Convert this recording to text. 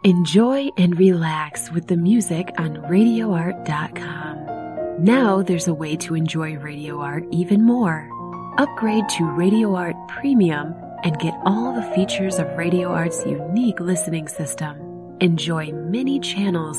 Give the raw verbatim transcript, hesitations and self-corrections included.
Enjoy and relax with the music on radio art dot com. Now there's a way to enjoy Radio Art even more. Upgrade to Radio Art Premium and get all the features of Radio Art's unique listening system. Enjoy many channels